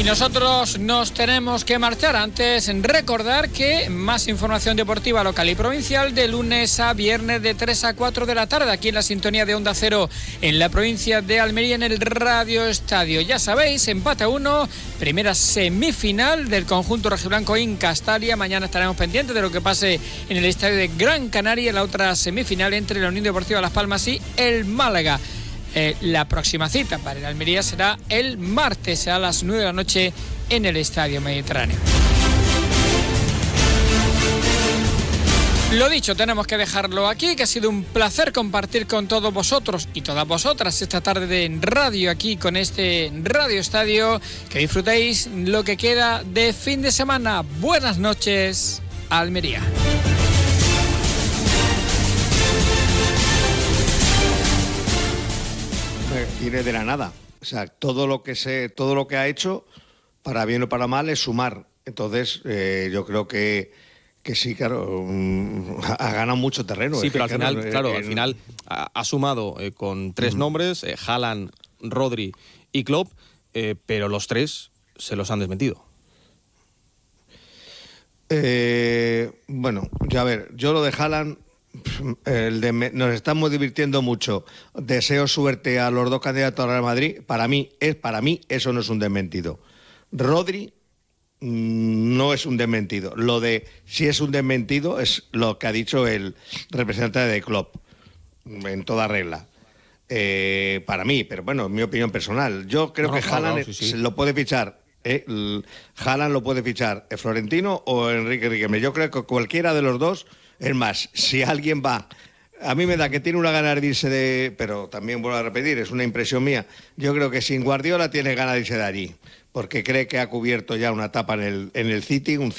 nosotros nos tenemos que marchar. Antes, recordar que más información deportiva local y provincial de lunes a viernes de 3 a 4 de la tarde, aquí en la sintonía de Onda Cero, en la provincia de Almería, en el Radio Estadio. Ya sabéis, empate a 1, primera semifinal del conjunto rojiblanco en Castalia. Mañana estaremos pendientes de lo que pase en el estadio de Gran Canaria, la otra semifinal entre la Unión Deportiva Las Palmas y el Málaga. La próxima cita para el Almería será el martes a las 9 de la noche en el Estadio Mediterráneo. Lo dicho, tenemos que dejarlo aquí, que ha sido un placer compartir con todos vosotros y todas vosotras esta tarde de radio aquí con este Radio Estadio. Que disfrutéis lo que queda de fin de semana. Buenas noches, Almería. Viene de la nada. O sea, todo lo que ha hecho, para bien o para mal, es sumar. Entonces, yo creo que sí, claro, ha ganado mucho terreno. Sí, pero al final ha sumado con tres nombres, Haaland, Rodri y Klopp, pero los tres se los han desmentido. Bueno, ya a ver, yo lo de Haaland, nos estamos divirtiendo mucho. Deseo suerte a los dos candidatos al Real Madrid. Para mí eso no es un desmentido. Rodri no es un desmentido. Lo de si es un desmentido es lo que ha dicho el representante de Klopp, en toda regla. Para mí, pero bueno, en mi opinión personal, yo creo que Haaland lo puede fichar. Haaland lo puede fichar Florentino o Enrique Riquelme. Yo creo que cualquiera de los dos. Es más, si alguien va, a mí me da que tiene una ganas de irse pero también vuelvo a repetir, es una impresión mía, yo creo que sin Guardiola tiene ganas de irse de allí, porque cree que ha cubierto ya una etapa en el City, un